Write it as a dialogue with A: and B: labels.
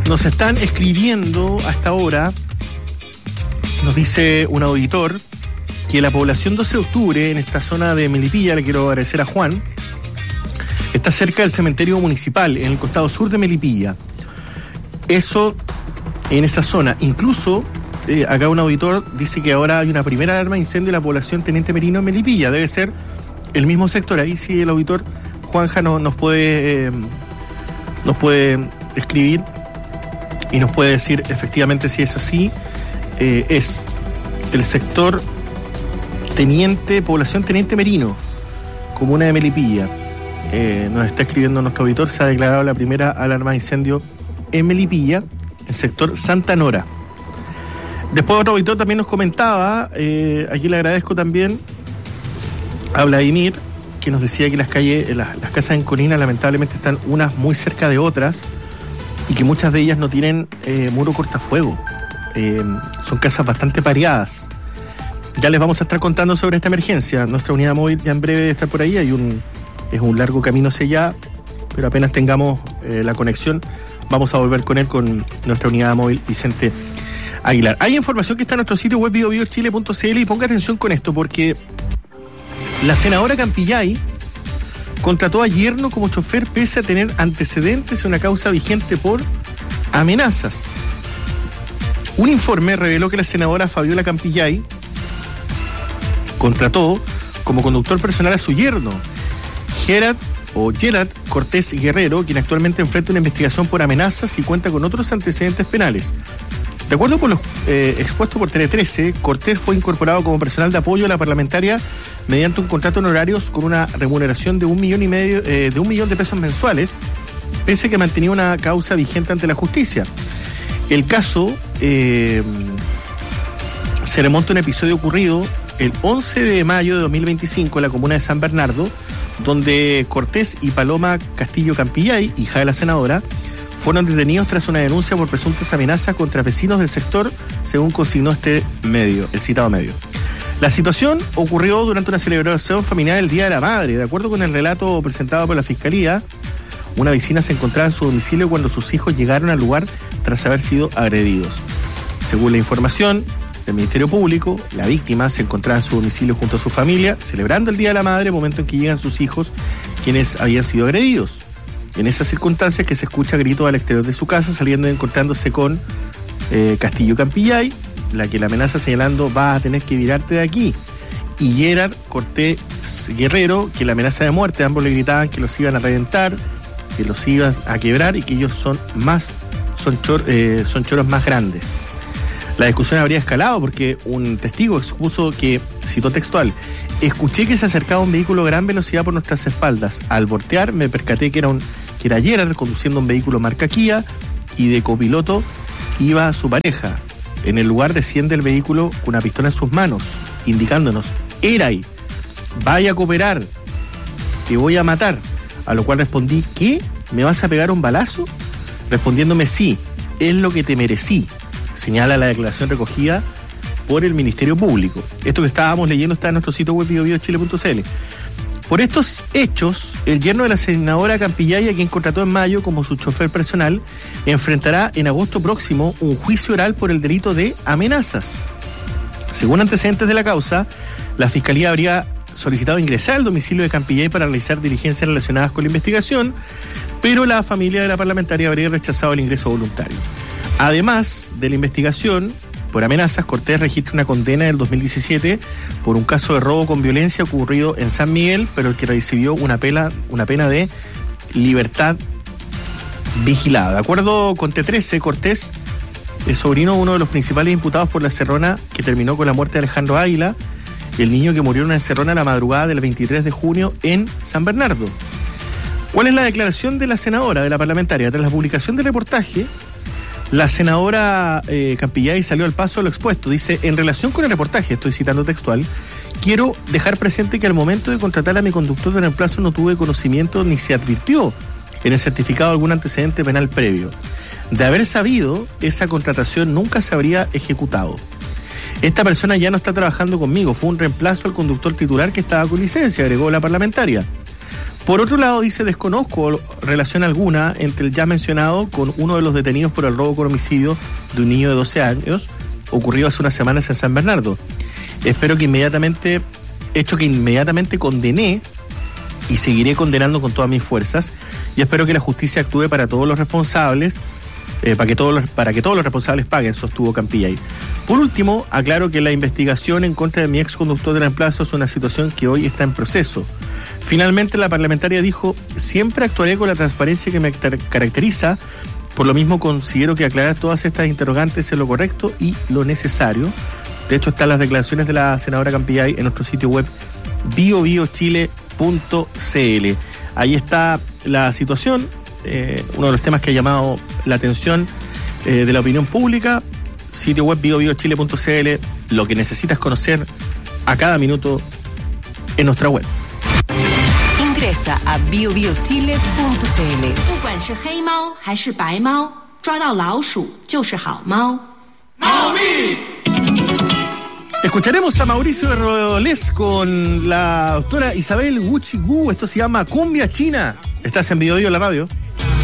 A: Nos están escribiendo hasta ahora, nos dice un auditor, que la población 12 de octubre, en esta zona de Melipilla, le quiero agradecer a Juan, está cerca del cementerio municipal, en el costado sur de Melipilla. Eso, en esa zona. Incluso, acá un auditor dice que ahora hay una primera alarma de incendio en la población Teniente Merino en Melipilla. Debe ser el mismo sector. Ahí sí el auditor Juanja nos puede escribir y nos puede decir efectivamente si es así. Es el sector población Teniente Merino, comuna de Melipilla. Nos está escribiendo nuestro auditor, se ha declarado la primera alarma de incendio en Melipilla, el sector Santa Nora. Después otro auditor también nos comentaba, aquí le agradezco también a Vladimir, que nos decía que las casas en Colina lamentablemente están unas muy cerca de otras y que muchas de ellas no tienen muro cortafuego. Son casas bastante pareadas. Ya les vamos a estar contando sobre esta emergencia. Nuestra unidad móvil ya en breve debe estar por ahí. Es un largo camino hacia allá, pero apenas tengamos la conexión, vamos a volver con él, con nuestra unidad móvil Vicente Aguilar. Hay información que está en nuestro sitio web biobiochile.cl y ponga atención con esto, porque la senadora Campillay contrató a yerno como chofer pese a tener antecedentes en una causa vigente por amenazas. Un informe reveló que la senadora Fabiola Campillay contrató como conductor personal a su yerno, Gerard Cortés Guerrero, quien actualmente enfrenta una investigación por amenazas y cuenta con otros antecedentes penales. De acuerdo con los expuestos por Tele 13, Cortés fue incorporado como personal de apoyo a la parlamentaria mediante un contrato en horarios con una remuneración de $1,500,000 de pesos mensuales, pese a que mantenía una causa vigente ante la justicia. El caso se remonta a un episodio ocurrido el 11 de mayo de 2025 en la comuna de San Bernardo, donde Cortés y Paloma Castillo Campillay, hija de la senadora, fueron detenidos tras una denuncia por presuntas amenazas contra vecinos del sector, según consignó el citado medio. La situación ocurrió durante una celebración familiar el Día de la Madre. De acuerdo con el relato presentado por la Fiscalía, una vecina se encontraba en su domicilio cuando sus hijos llegaron al lugar tras haber sido agredidos. Según la información del Ministerio Público, la víctima se encontraba en su domicilio junto a su familia, celebrando el Día de la Madre, momento en que llegan sus hijos, quienes habían sido agredidos. En esas circunstancias que se escucha gritos al exterior de su casa, saliendo y encontrándose con Castillo Campillay, la que la amenaza señalando: vas a tener que virarte de aquí. Y Gerard Cortés Guerrero, que la amenaza de muerte, ambos le gritaban que los iban a reventar, que los iban a quebrar y que ellos son choros más grandes. La discusión habría escalado porque un testigo expuso que, citó textual: escuché que se acercaba un vehículo a gran velocidad por nuestras espaldas. Al voltear me percaté que era Gerard conduciendo un vehículo marca Kia y de copiloto iba su pareja. En el lugar desciende el vehículo con una pistola en sus manos, indicándonos: Eray, vaya a cooperar, te voy a matar. A lo cual respondí: ¿qué? ¿Me vas a pegar un balazo? Respondiéndome: sí, es lo que te merecí, señala la declaración recogida por el Ministerio Público. Esto que estábamos leyendo está en nuestro sitio web biobiochile.cl. Por estos hechos, el yerno de la senadora Campillay, a quien contrató en mayo como su chofer personal, enfrentará en agosto próximo un juicio oral por el delito de amenazas. Según antecedentes de la causa, la Fiscalía habría solicitado ingresar al domicilio de Campillay para realizar diligencias relacionadas con la investigación, pero la familia de la parlamentaria habría rechazado el ingreso voluntario. Además de la investigación por amenazas, Cortés registra una condena del 2017 por un caso de robo con violencia ocurrido en San Miguel, pero el que recibió una pena de libertad vigilada. De acuerdo con T13, Cortés es sobrino de uno de los principales imputados por la encerrona que terminó con la muerte de Alejandro Águila, el niño que murió en una encerrona la madrugada del 23 de junio en San Bernardo. ¿Cuál es la declaración de la senadora, de la parlamentaria? Tras la publicación del reportaje, la senadora Campillay salió al paso de lo expuesto. Dice: en relación con el reportaje, estoy citando textual, quiero dejar presente que al momento de contratar a mi conductor de reemplazo no tuve conocimiento ni se advirtió en el certificado algún antecedente penal previo. De haber sabido, esa contratación nunca se habría ejecutado. Esta persona ya no está trabajando conmigo, fue un reemplazo al conductor titular que estaba con licencia, agregó la parlamentaria. Por otro lado, dice, desconozco relación alguna entre el ya mencionado con uno de los detenidos por el robo con homicidio de un niño de 12 años, ocurrido hace unas semanas en San Bernardo. Hecho que inmediatamente condené y seguiré condenando con todas mis fuerzas, y espero que la justicia actúe para todos los responsables, para que todos los responsables paguen, sostuvo Campillay. Por último, aclaro que la investigación en contra de mi ex conductor de reemplazo es una situación que hoy está en proceso. Finalmente, la parlamentaria dijo: siempre actuaré con la transparencia que me caracteriza, por lo mismo considero que aclarar todas estas interrogantes es lo correcto y lo necesario. De hecho, están las declaraciones de la senadora Campillay en nuestro sitio web biobiochile.cl. Ahí está la situación, uno de los temas que ha llamado la atención de la opinión pública. Sitio web biobiochile.cl, lo que necesitas conocer a cada minuto en nuestra web.
B: Ingresa a biobiochile.cl.
A: Escucharemos a Mauricio de Rodolés con la doctora Isabel Gucci Gu. Esto se llama Cumbia China. Estás en Bio Bio, la radio.